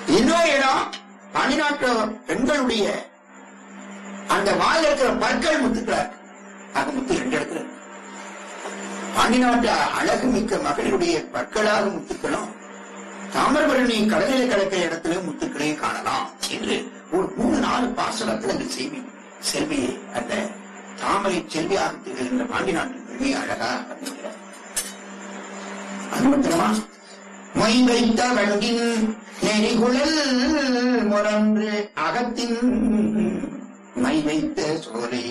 இன்னொரு இடம் பாண்டிநாட்டு பெண்களுடைய அந்த வாயில் இருக்கிற பற்கள் முத்துக்கிறார். ஆக முத்து 2 இடத்துல இருக்கு. பாண்டிநாட்டு அழகு மிக்க மகளிருடைய பற்களாக முத்துக்களும், தாமிரபரணி கடலில் கிடக்கிற இடத்துல முத்துக்களையும் காணலாம் என்று ஒரு 3-4 பாசனத்தில் அந்த செல்வியை அந்த தாமரை செல்வியாக திகழ்கின்ற பாண்டிநாட்டு பெருமையை அழகாக அறிவிக்கிறார். அது மட்டுமா, மொய் வைத்த வண்டின் நெறிகுழல் முரன்று அகத்தின் மை வைத்த சோலை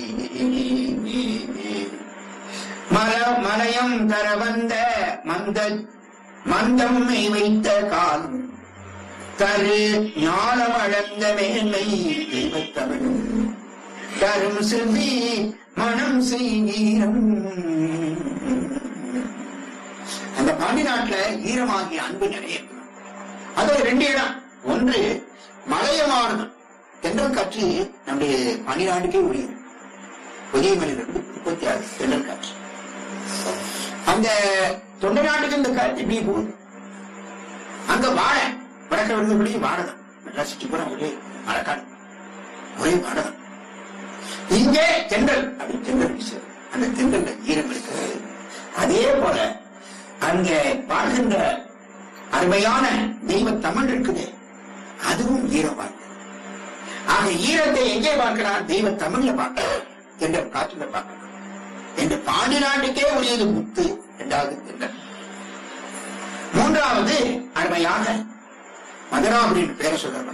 மலயம் தர வந்த மந்தம் மை வைத்த கால் தரு ஞானம் அழந்த மேன்மை தெய்வத்தமிழ் தரும் செல்வி மனம் செய்வீரம். அந்த பாண்டி நாட்டுல ஈரமாகிய அன்பு நிறைய. அது 2 இடம். ஒன்று மலையமானது தென்றல் காற்று நம்முடைய பாண்டிநாட்டுக்கே உரியது. புதிய மலையிலிருந்து 36 தென்றல் காற்று. அந்த தொண்டை நாட்டுக்கு இந்த காற்று இப்படி போகுது. அங்க வாழை வடக்க விழுந்தபடி வாழதான் மெட்ராஸ் சுற்றுப்புறம் ஒரே மழைக்காடு, ஒரே வாழதான். இங்கே தென்றல் அப்படி தென்றல் வீசுது. அந்த தென்றல் ஈரம் இருக்கிறது. அதே போல அங்கே வாழ்கின்ற அருமையான தெய்வ தமிழ் இருக்குது, அதுவும் ஈரமாக. ஆக ஈரத்தை எங்கே பார்க்கிறார்? தெய்வ தமிழ்ல பார்க்கிறார், தென்றல் காற்றுல பார்க்கிறார். என்று பாண்டி நாட்டுக்கே உரியது முத்து. 2வது தென்றல். 3வது அருமையாக மதுராபுரியின் பேரை சொல்றாங்க.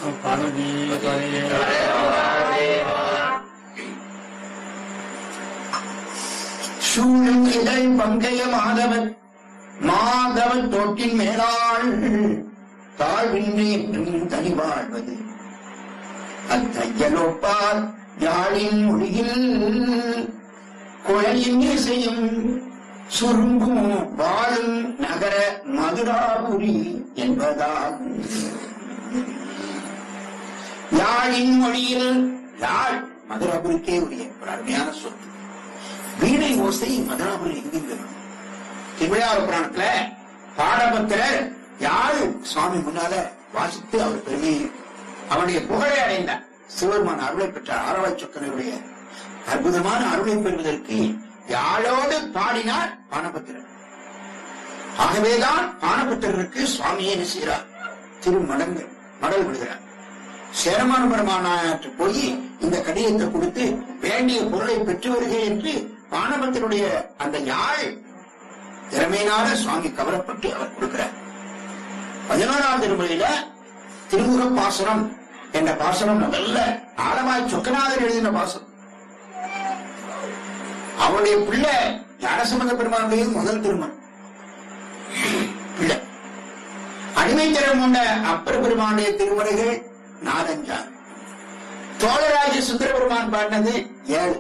சூழும் இதழ் பங்கைய மாதவன் தோட்டின் மேலாள் தாழ்வின்றி தனி வாழ்வது அத்தையலோப்பார் யாழின் மொழியில் குழையின் இசையும் சுருங்கும் வாழும் நகர மதுராபுரி என்பதால் யாழின் மொழியில் யாழ் மதுராபுரிக்கே உரிய ஒரு அருமையான சொல். வீணை ஓசை மதுராபுரி எங்கிருந்தது? திருவிழாவ புராணத்துல பாடபத்திரர் யாழ் சுவாமி முன்னால வாசித்து அவர் பெருமையை அவனுடைய புகழை அடைந்தார். சிவருமான அருளை பெற்ற ஆரவாய் சொக்கனுடைய அற்புதமான அருளை பெறுவதற்கு யாழோடு பாடினார் பானபத்திரர். ஆகவேதான் பானபத்திரருக்கு சுவாமியை என்ன செய்கிறார்? மடல் விடுகிறார். சேரமான பெருமானாற்று போய் இந்த கடிதத்தை கொடுத்து வேண்டிய பொருளை பெற்று வருகிறேன் என்று பானபத்திரருடைய அந்த யாழ் திறமையினால சுவாமி கவரப்பட்டு அவர் கொடுக்கிறார். 11ஆம் திருமுறையில திருமுக பாசனம் என்ற பாசனம் நல்ல ஆழமாய் சொக்கநாதர் எழுதின பாசனம். அவருடைய பிள்ளை ஞானசம்பந்த பெருமானுடைய முதல் திருமணம் பிள்ளை. அடிமை திறம் கொண்ட அப்பர் பெருமானுடைய திருமுறைகள் 4-5. சோழராஜ சுந்தர பெருமான் பாடினது 7.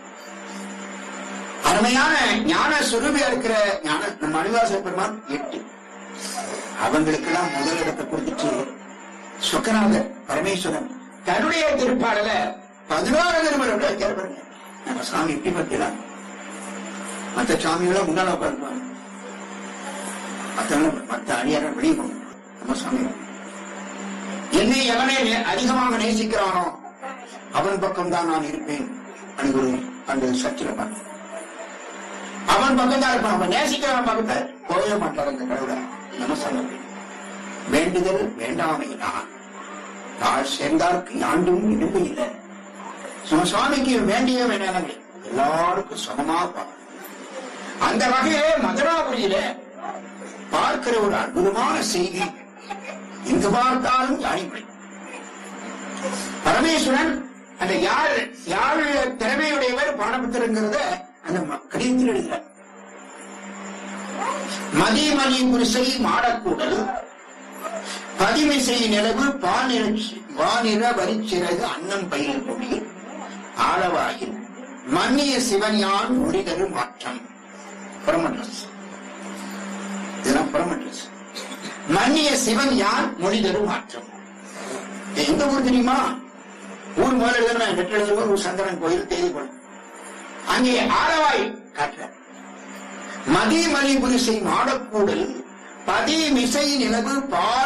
அருமையான ஞான சுரூபியா இருக்கிற ஞான மணிவாச பெருமான் 8. அவங்களுக்கெல்லாம் முதல் இடத்தை கொடுத்துச்சு சொக்கநாதர் பரமேஸ்வரன் தன்னுடைய திருப்பாடல 11 திருமுறை பாருங்க. நம்ம சாமி எப்படி பார்க்கலாம்? மற்ற சாமிகளை முன்னால உட்கார்ப்பாங்க, மற்ற அடியார வெளியே போங்க. நம்ம சாமி என்னை எவனே அதிகமாக நேசிக்கிறானோ அவன் பக்கம் தான் நான் இருப்பேன். அந்த சர்ச்சில பார்க்க அவன் பக்கம் தான் இருப்பான். அவன் நேசிக்கிறவன் பக்கத்தை போகவே மாட்டார். அந்த கடவுளை நம்ம சொல்ல வேண்டுதல் வேண்டாமை நான் சேர்ந்தாருக்கு யாண்டும் இடுப்பு இல்லை. சுவாமிக்கு வேண்டிய வேண்டாம் எல்லாருக்கும் சமமா பார்க்க. அந்த வகையிலே மதுராபுரியில பார்க்கிற ஒரு அற்புதமான செய்தி. எங்கு பார்த்தாலும் யாழிமொழி. பரமேஸ்வரன் அந்த யாழ் திறமையுடையவர் பாடபத்திரங்கிறத அந்த கடிதத்தில் எழுதுகிறார். மதிமணி புரிசை மாடக்கூடல் பதிமிசை நிலவு வானிற வரிச்சிறகு அன்னம் பயில் கொடி ஆளவாயில் மன்னிய சிவன்யான் மொழிதரு மாற்றம். புறமட்ரஸ் இதெல்லாம் புறமட்ரஸ். மன்னிய சிவன் யான் மொழிதரு மாற்றம். எந்த ஊர் தெரியுமா? ஊர் முதல்ல வெற்றிடூர் சங்கரன் கோயில் தேதி போல அங்கே ஆளவாய் காட்டுற மதிமணி புரிசை மாடக்கூடல் பதிமிசை நிலவு